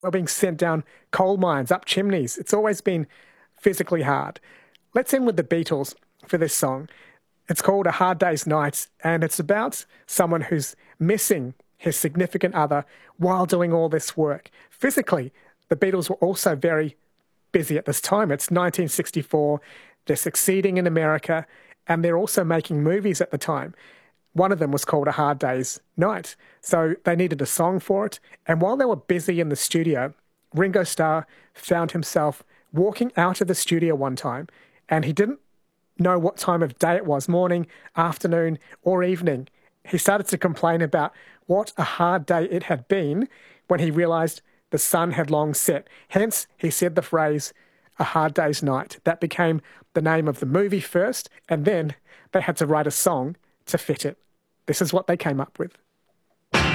or being sent down coal mines, up chimneys. It's always been physically hard. Let's end with the Beatles for this song. It's called A Hard Day's Night, and it's about someone who's missing his significant other while doing all this work. Physically, the Beatles were also very busy at this time. It's 1964. They're succeeding in America, and they're also making movies at the time. One of them was called A Hard Day's Night. So they needed a song for it. And while they were busy in the studio, Ringo Starr found himself walking out of the studio one time, and he didn't know what time of day it was, morning, afternoon, or evening. He started to complain about what a hard day it had been when he realised the sun had long set. Hence, he said the phrase, A Hard Day's Night. That became the name of the movie first, and then they had to write a song to fit it. This is what they came up with.